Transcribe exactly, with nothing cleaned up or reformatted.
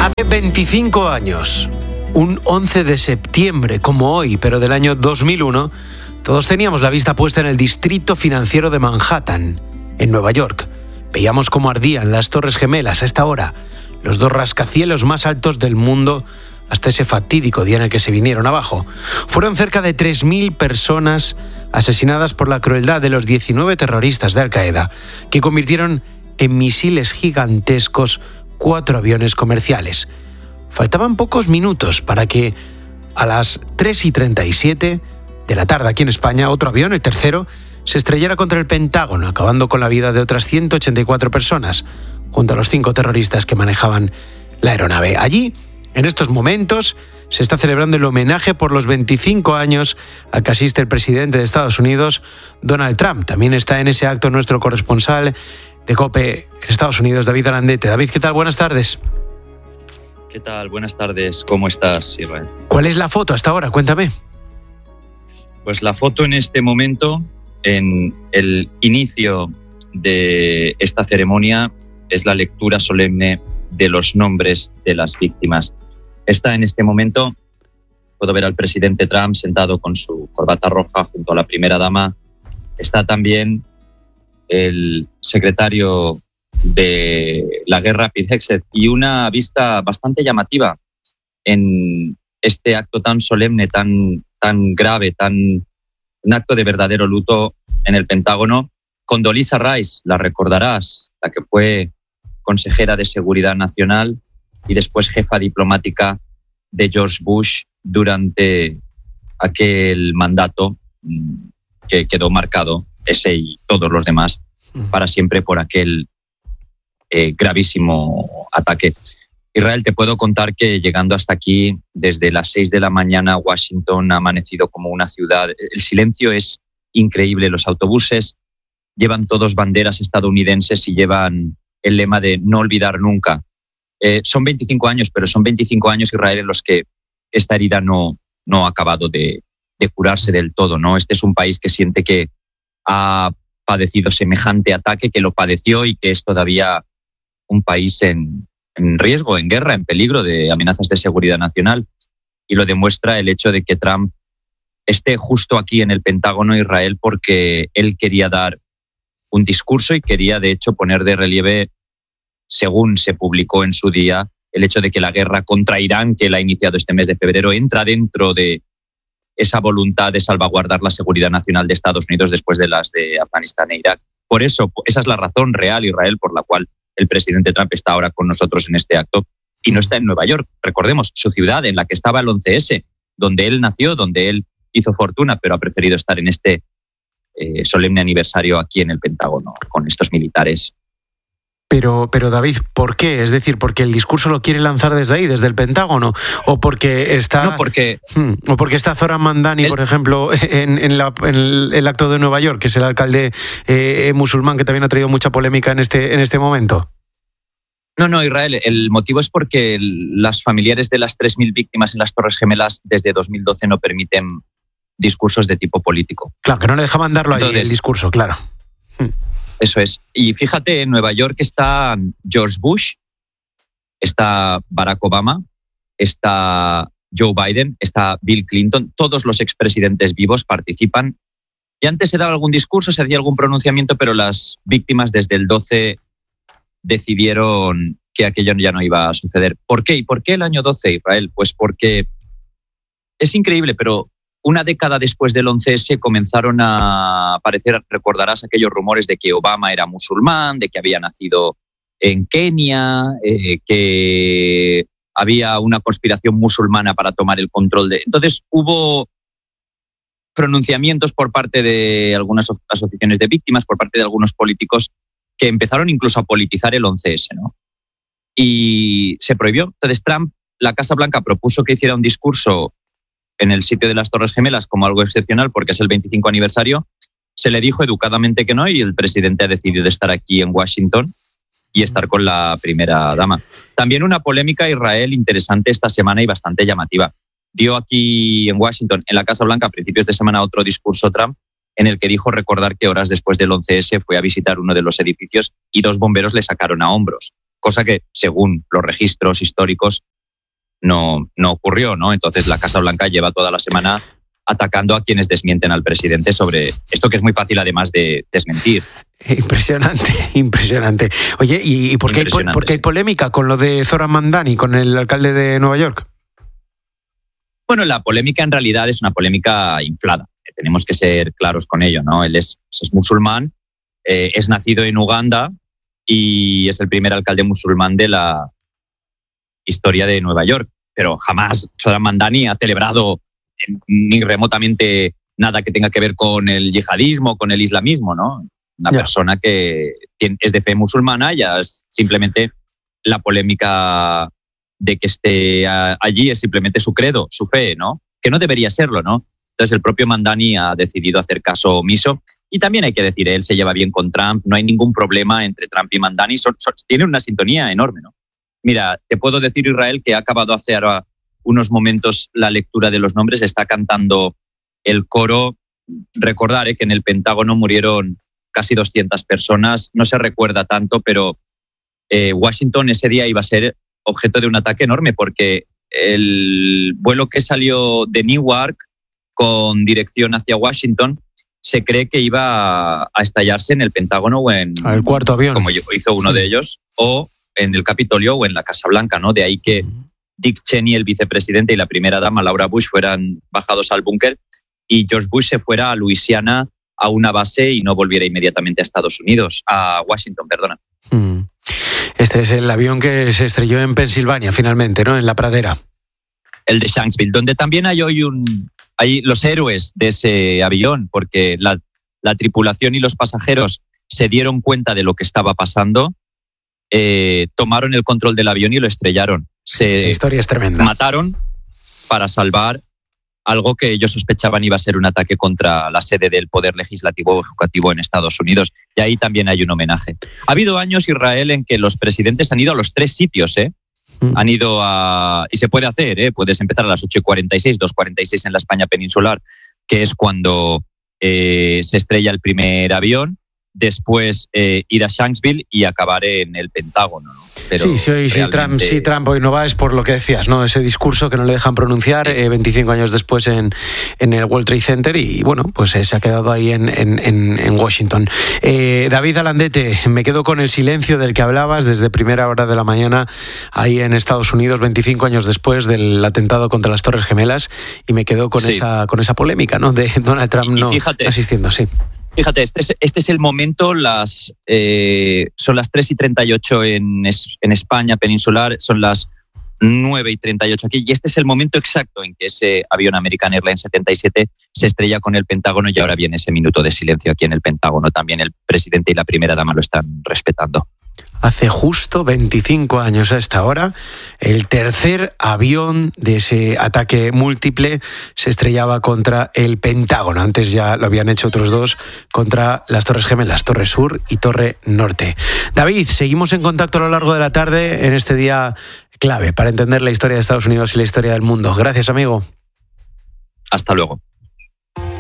Hace veinticinco años, un once de septiembre, como hoy, pero del año dos mil uno, todos teníamos la vista puesta en el distrito financiero de Manhattan, en Nueva York. Veíamos cómo ardían las Torres Gemelas a esta hora, los dos rascacielos más altos del mundo, hasta ese fatídico día en el que se vinieron abajo. Fueron cerca de tres mil personas asesinadas por la crueldad de los diecinueve terroristas de Al-Qaeda, que convirtieron en misiles gigantescos cuatro aviones comerciales. Faltaban pocos minutos para que a las tres y treinta y siete de la tarde aquí en España, otro avión, el tercero, se estrellara contra el Pentágono, acabando con la vida de otras ciento ochenta y cuatro personas, junto a los cinco terroristas que manejaban la aeronave. Allí, en estos momentos, se está celebrando el homenaje por los veinticinco años al que asiste el presidente de Estados Unidos, Donald Trump. También está en ese acto nuestro corresponsal de COPE en Estados Unidos, David Alandete. David, ¿qué tal? Buenas tardes. ¿Qué tal? Buenas tardes. ¿Cómo estás, Israel? ¿Cuál es la foto hasta ahora? Cuéntame. Pues la foto en este momento, en el inicio de esta ceremonia, es la lectura solemne de los nombres de las víctimas. Está en este momento, puedo ver al presidente Trump sentado con su corbata roja junto a la primera dama. Está también el secretario de la guerra, Pete Hegseth, y una vista bastante llamativa en este acto tan solemne, tan, tan grave, tan un acto de verdadero luto en el Pentágono. Condoleezza Rice, la recordarás, la que fue consejera de Seguridad Nacional y después jefa diplomática de George Bush durante aquel mandato que quedó marcado, ese y todos los demás, para siempre por aquel eh, gravísimo ataque. Israel, te puedo contar que llegando hasta aquí, desde las seis de la mañana, Washington ha amanecido como una ciudad. El silencio es increíble. Los autobuses llevan todos banderas estadounidenses y llevan el lema de no olvidar nunca. Eh, son veinticinco años, pero son veinticinco años, Israel, en los que esta herida no, no ha acabado de, de curarse del todo, ¿no? Este es un país que siente que ha padecido semejante ataque, que lo padeció y que es todavía un país en, en riesgo, en guerra, en peligro de amenazas de seguridad nacional. Y lo demuestra el hecho de que Trump esté justo aquí en el Pentágono, Israel, porque él quería dar un discurso y quería, de hecho, poner de relieve, según se publicó en su día, el hecho de que la guerra contra Irán, que él ha iniciado este mes de febrero, entra dentro de esa voluntad de salvaguardar la seguridad nacional de Estados Unidos después de las de Afganistán e Irak. Por eso, esa es la razón real, Israel, por la cual el presidente Trump está ahora con nosotros en este acto y no está en Nueva York. Recordemos, su ciudad en la que estaba el once ese, donde él nació, donde él hizo fortuna, pero ha preferido estar en este eh, solemne aniversario aquí en el Pentágono con estos militares. Pero, pero David, ¿por qué? Es decir, ¿porque el discurso lo quiere lanzar desde ahí, desde el Pentágono? ¿O porque está, no, porque, o porque está Zoran Mandani, él, por ejemplo, en, en, la, en el, el acto de Nueva York, que es el alcalde eh, musulmán, que también ha traído mucha polémica en este, en este momento? No, no, Israel, el motivo es porque las familiares de las tres mil víctimas en las Torres Gemelas desde dos mil doce no permiten discursos de tipo político. Claro, que no le dejaban darlo ahí, Entonces, el discurso, claro. Eso es. Y fíjate, en Nueva York está George Bush, está Barack Obama, está Joe Biden, está Bill Clinton. Todos los expresidentes vivos participan. Y antes se daba algún discurso, se hacía algún pronunciamiento, pero las víctimas desde el doce decidieron que aquello ya no iba a suceder. ¿Por qué? ¿Y por qué el año doce, Israel? Pues porque es increíble, pero una década después del once ese comenzaron a aparecer, recordarás, aquellos rumores de que Obama era musulmán, de que había nacido en Kenia, eh, que había una conspiración musulmana para tomar el control de... Entonces hubo pronunciamientos por parte de algunas asociaciones de víctimas, por parte de algunos políticos, que empezaron incluso a politizar el once ese, ¿no? Y se prohibió. Entonces Trump, la Casa Blanca, propuso que hiciera un discurso en el sitio de las Torres Gemelas como algo excepcional porque es el veinticinco aniversario. Se le dijo educadamente que no y el presidente ha decidido estar aquí en Washington y estar con la primera dama. También una polémica, Israel, interesante esta semana y bastante llamativa. Dio aquí en Washington, en la Casa Blanca, a principios de semana, otro discurso Trump en el que dijo recordar que horas después del once ese fue a visitar uno de los edificios y dos bomberos le sacaron a hombros. cosa que según los registros históricos no, no ocurrió, ¿no? Entonces la Casa Blanca lleva toda la semana atacando a quienes desmienten al presidente sobre esto, que es muy fácil además de desmentir. Impresionante, impresionante. Oye, ¿y, y por, qué hay, por qué hay polémica con lo de Zoran Mandani, con el alcalde de Nueva York? Bueno, la polémica en realidad es una polémica inflada. Tenemos que ser claros con ello, ¿no? Él es, es musulmán, eh, es nacido en Uganda y es el primer alcalde musulmán de la historia de Nueva York. Pero jamás Zoran Mandani ha celebrado ni remotamente nada que tenga que ver con el yihadismo, con el islamismo, ¿no? Una yeah. persona que tiene, es de fe musulmana, ya es simplemente la polémica de que esté allí es simplemente su credo, su fe, ¿no? Que no debería serlo, ¿no? Entonces el propio Mandani ha decidido hacer caso omiso y también hay que decir, él se lleva bien con Trump, no hay ningún problema entre Trump y Mandani, son, son, tienen una sintonía enorme, ¿no? Mira, te puedo decir, Israel, que ha acabado hace ahora unos momentos la lectura de los nombres, está cantando el coro. Recordar eh, que en el Pentágono murieron casi doscientas personas, no se recuerda tanto, pero eh, Washington ese día iba a ser objeto de un ataque enorme porque el vuelo que salió de Newark con dirección hacia Washington se cree que iba a estallarse en el Pentágono o en el cuarto avión, como hizo uno de ellos, o en el Capitolio o en la Casa Blanca, ¿no? De ahí que Dick Cheney, el vicepresidente, y la primera dama, Laura Bush, fueran bajados al búnker y George Bush se fuera a Luisiana a una base y no volviera inmediatamente a Estados Unidos, a Washington, perdona. Mm. Este es el avión que se estrelló en Pensilvania, finalmente, ¿no? En la pradera. El de Shanksville, donde también hay hoy un, hay los héroes de ese avión, porque la, la tripulación y los pasajeros se dieron cuenta de lo que estaba pasando, eh, tomaron el control del avión y lo estrellaron. Se Esa historia es tremenda. Mataron para salvar algo que ellos sospechaban iba a ser un ataque contra la sede del Poder Legislativo o Ejecutivo en Estados Unidos. Y ahí también hay un homenaje. Ha habido años, Israel, en que los presidentes han ido a los tres sitios, ¿eh? Mm. Han ido a... Y se puede hacer, ¿eh? Puedes empezar a las ocho y cuarenta y seis, dos y cuarenta y seis en la España peninsular, que es cuando eh, se estrella el primer avión. Después eh, ir a Shanksville y acabar en el Pentágono, ¿no? Pero sí, sí, hoy, realmente... si, Trump, si Trump hoy no va es por lo que decías, ¿no? Ese discurso que no le dejan pronunciar eh, veinticinco años después en, en el World Trade Center y bueno, pues eh, se ha quedado ahí en, en, en Washington. Eh, David Alandete, me quedo con el silencio del que hablabas desde primera hora de la mañana ahí en Estados Unidos, veinticinco años después del atentado contra las Torres Gemelas, y me quedo con, sí. esa, con esa polémica, ¿no? De Donald Trump y, no, fíjate, no asistiendo, sí. Fíjate, este es, este es el momento, las eh, son las tres y treinta y ocho en, en España peninsular, son las nueve y treinta y ocho aquí, y este es el momento exacto en que ese avión American Airlines setenta y siete se estrella con el Pentágono y ahora viene ese minuto de silencio aquí en el Pentágono. También el presidente y la primera dama lo están respetando. Hace justo veinticinco años a esta hora, el tercer avión de ese ataque múltiple se estrellaba contra el Pentágono. Antes ya lo habían hecho otros dos contra las Torres Gemelas, Torre Sur y Torre Norte. David, seguimos en contacto a lo largo de la tarde en este día clave para entender la historia de Estados Unidos y la historia del mundo. Gracias, amigo. Hasta luego.